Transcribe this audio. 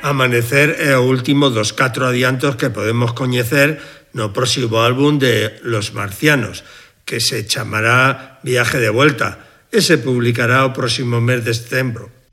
Amanecer é o último dos 4 adiantos que podemos coñecer no próximo álbum de Los Marcianos, que se chamará Viaje de Vuelta e se publicará o próximo mes de setembro.